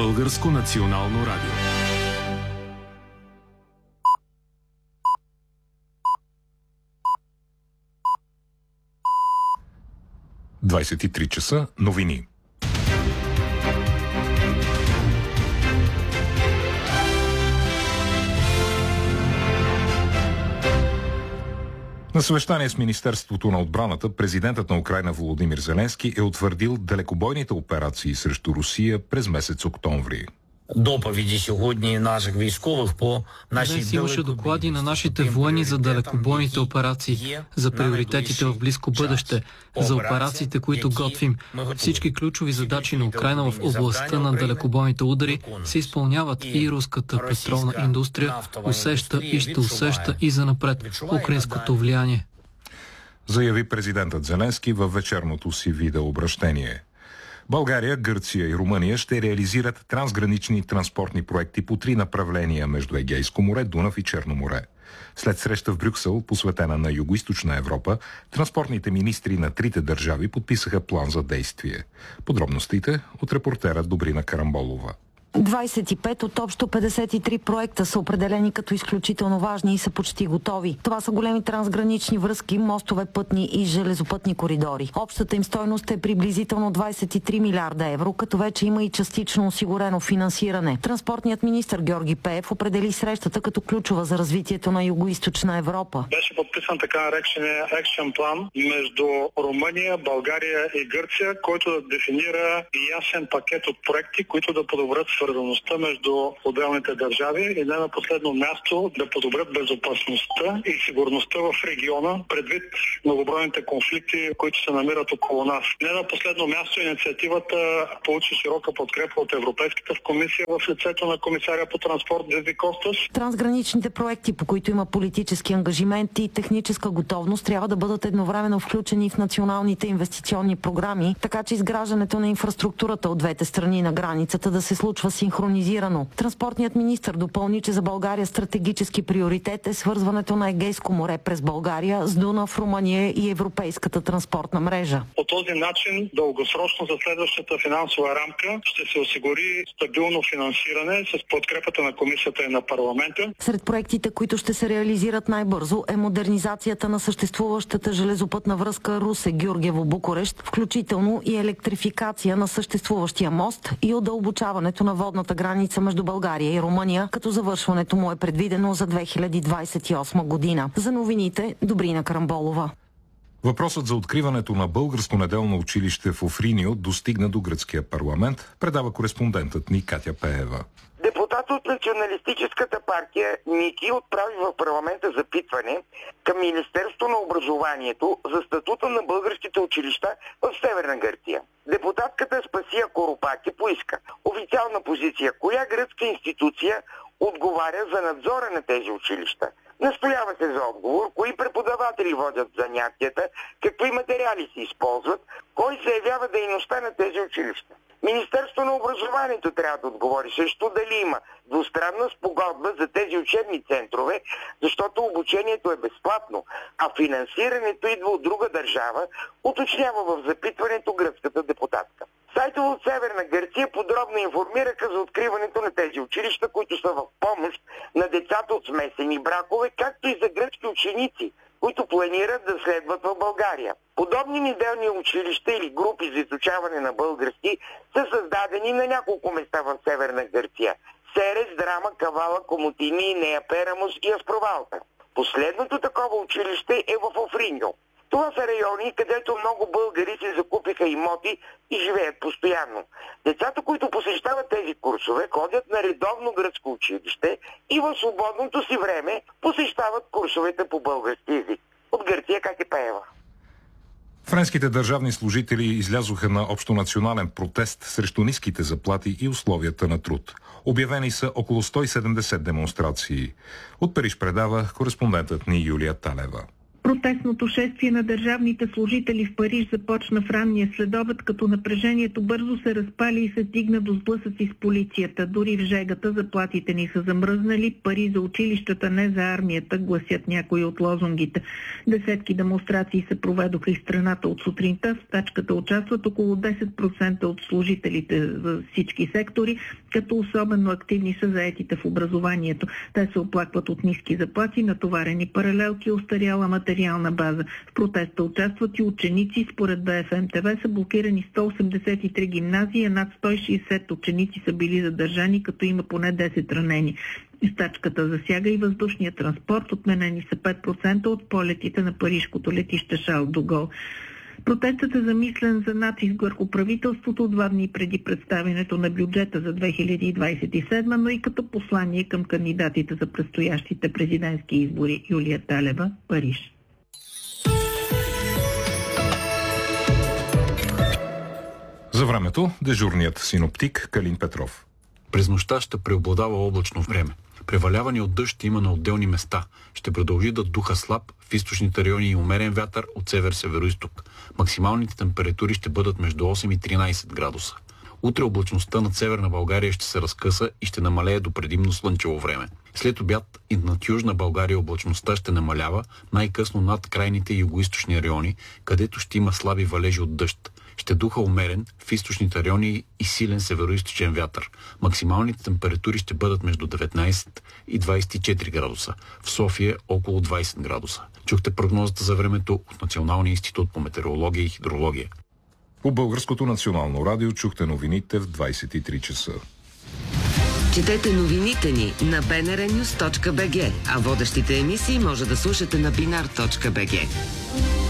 Българско национално радио. ...23 часа, новини. На съвещание с Министерството на отбраната, президентът на Украйна Володимир Зеленски е утвърдил далекобойните операции срещу Русия през месец октомври. Доповіді сьогодні наших військових по нашій Днес имаше доклади на нашите военни за далекобойните операции, за приоритетите в близко бъдеще, за операциите, които готвим. Всички ключови задачи на Украйна в областта на далекобойните удари се изпълняват и руската петролна индустрия усеща и ще усеща и занапред украинското влияние. Заяви президентът Зеленски във вечерното си видеообращение. България, Гърция и Румъния ще реализират трансгранични транспортни проекти по 3 направления между Егейско море, Дунав и Черно море. След среща в Брюксел, посветена на Югоизточна Европа, транспортните министри на трите държави подписаха план за действие. Подробностите от репортера Добрина Карамболова. 25 от общо 53 проекта са определени като изключително важни и са почти готови. Това са големи трансгранични връзки, мостове, пътни и железопътни коридори. Общата им стойност е приблизително 23 милиарда евро, като вече има и частично осигурено финансиране. Транспортният министър Георги Пеев определи срещата като ключова за развитието на Югоизточна Европа. Беше подписан така наречения екшен план между Румъния, България и Гърция, който да дефинира ясен пакет от проекти, които да подобрят свързаността между отделните държави и не на последно място да подобрят безопасността и сигурността в региона, предвид многобройните конфликти, които се намират около нас. Не на последно място инициативата получи широка подкрепа от Европейската комисия в лицето на комисаря по транспорт Виви Костас. Трансграничните проекти, по които има политически ангажимент и техническа готовност, трябва да бъдат едновременно включени в националните инвестиционни програми, така че изграждането на инфраструктурата от двете страни на границата да се случва синхронизирано. Транспортният министър допълни, че за България стратегически приоритет е свързването на Егейско море през България с Дунав, Румъния и европейската транспортна мрежа. По този начин, дългосрочно за следващата финансова рамка ще се осигури стабилно финансиране с подкрепата на комисията и на парламента. Сред проектите, които ще се реализират най-бързо, е модернизацията на съществуващата железопътна връзка Русе-Гюргево-Букурещ, включително и електрификация на съществуващия мост и удълбочаването на водната граница между България и Румъния, като завършването му е предвидено за 2028 година. За новините, Добрина Карамболова. Въпросът за откриването на българско неделно училище в Офринио достигна до гръцкия парламент, предава кореспондентът ни Катя Пеева. Депутат от националистическата партия Ники отправи в парламента запитване към Министерството на образованието за статута на българските училища в Северна Гърция. Депутатката Спасия Коропаки поиска официална позиция, коя гръцка институция отговаря за надзора на тези училища. Настоява се за отговор, кои преподаватели водят занятията, какви материали се използват, кой заявява дейността на тези училища. Министерството на образованието трябва да отговори също дали има двустранна спогодба за тези учебни центрове, защото обучението е безплатно, а финансирането идва от друга държава, уточнява в запитването гръцката депутатка. Сайтове от Северна Гърция подробно информираха за откриването на тези училища, които са в помощ на децата от смесени бракове, както и за гръцки ученици, които планират да следват в България. Подобни неделни училища или групи за изучаване на български са създадени на няколко места в Северна Гърция – Серес, Драма, Кавала, Комотини, Нея Перамус и Аспровалта. Последното такова училище е в Офринио. Това са райони, където много българи се закупиха имоти и живеят постоянно. Децата, които посещават тези курсове, ходят на редовно гръцко училище и в свободното си време посещават курсовете по български език. От Гърция Катя Пеева. Френските държавни служители излязоха на общонационален протест срещу ниските заплати и условията на труд. Обявени са около 170 демонстрации. От Париж предава кореспондентът ни Юлия Талева. Протестното шествие на държавните служители в Париж започна в ранния следобед, като напрежението бързо се разпали и се стигна до сблъсъци с полицията. Дори в жегата заплатите ни са замръзнали, пари за училищата, не за армията, гласят някои от лозунгите. Десетки демонстрации се проведоха из страната от сутринта. В стачката участват около 10% от служителите за всички сектори, като особено активни са заетите в образованието. Те се оплакват от ниски заплати, натоварени паралелки, устаряла материална база. В протеста участват и ученици. Според БФМ ТВ са блокирани 183 гимназии, а над 160 ученици са били задържани, като има поне 10 ранени. Стачката засяга и въздушния транспорт. Отменени са 5% от полетите на парижкото летище Шарл де Гол. Протестът е замислен за натиск върху правителството 2 дни преди представянето на бюджета за 2027, но и като послание към кандидатите за предстоящите президентски избори. Юлия Талева, Париж. За времето дежурният синоптик Калин Петров. През нощта ще преобладава облачно време. Преваляване от дъжд ще има на отделни места. Ще продължи да духа слаб в източните райони и умерен вятър от север-североизток. Максималните температури ще бъдат между 8 и 13 градуса. Утре облачността над северна България ще се разкъса и ще намалее до предимно слънчево време. След обяд и над южна България облачността ще намалява най-късно над крайните югоизточни райони, където ще има слаби валежи от дъжд. Ще духа умерен в източните райони и силен североизточен вятър. Максималните температури ще бъдат между 19 и 24 градуса. В София около 20 градуса. Чухте прогнозата за времето от Националния институт по метеорология и хидрология. По Българското национално радио чухте новините в 23 часа. Четете новините ни на bnrnews.bg, а водещите емисии може да слушате на binar.bg.